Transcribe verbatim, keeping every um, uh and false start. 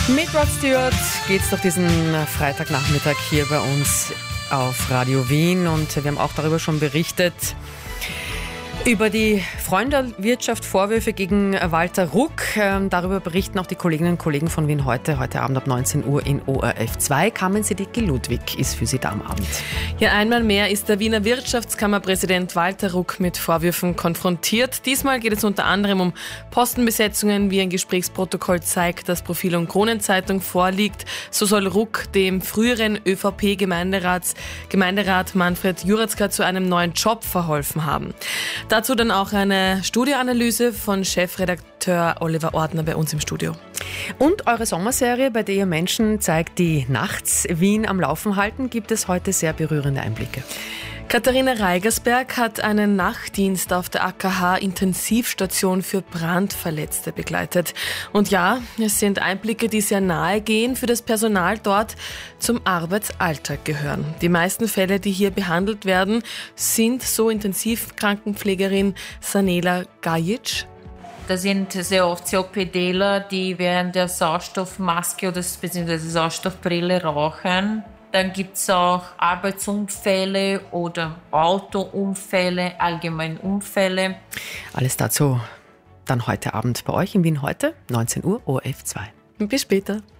Mit Rod Stewart geht's doch diesen Freitagnachmittag hier bei uns auf Radio Wien und wir haben auch darüber schon berichtet, über die Freunde-Wirtschaft, Vorwürfe gegen Walter Ruck. Ähm, darüber berichten auch die Kolleginnen und Kollegen von Wien heute, heute Abend ab neunzehn Uhr in O R F zwei. Carmen Sedicki-Ludwig ist für Sie da am Abend. Ja, einmal mehr ist der Wiener Wirtschaftskammerpräsident Walter Ruck mit Vorwürfen konfrontiert. Diesmal geht es unter anderem um Postenbesetzungen, wie ein Gesprächsprotokoll zeigt, das Profil- und Kronenzeitung vorliegt. So soll Ruck dem früheren ÖVP-Gemeinderat Gemeinderat Manfred Juratzka zu einem neuen Job verholfen haben. Dazu dann auch eine Studioanalyse von Chefredakteur Oliver Ortner bei uns im Studio. Und eure Sommerserie, bei der ihr Menschen zeigt, die nachts Wien am Laufen halten, gibt es heute sehr berührende Einblicke. Katharina Reigersberg hat einen Nachtdienst auf der A K H-Intensivstation für Brandverletzte begleitet. Und ja, es sind Einblicke, die sehr nahe gehen, für das Personal dort zum Arbeitsalltag gehören. Die meisten Fälle, die hier behandelt werden, sind, so Intensivkrankenpflegerin Sanela Gajic. Das sind sehr oft COPDler, die während der Sauerstoffmaske oder bzw. Sauerstoffbrille rauchen. Dann gibt es auch Arbeitsunfälle oder Autounfälle, allgemein Unfälle. Alles dazu dann heute Abend bei euch in Wien heute, neunzehn Uhr, O R F zwei. Bis später.